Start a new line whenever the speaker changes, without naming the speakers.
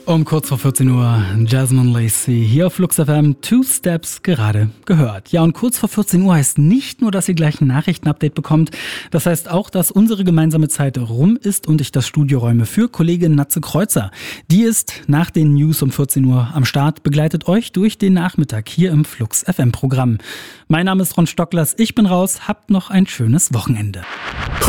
Um kurz vor 14 Uhr, Jasmine Lacey hier auf Flux FM, Two Steps gerade gehört. Ja, und kurz vor 14 Uhr heißt nicht nur, dass ihr gleich ein Nachrichtenupdate bekommt, das heißt auch, dass unsere gemeinsame Zeit rum ist und ich das Studio räume für Kollegin Natze Kreuzer. Die ist nach den News um 14 Uhr am Start, begleitet euch durch den Nachmittag hier im Flux FM Programm. Mein Name ist Ron Stocklers, ich bin raus, habt noch ein schönes Wochenende.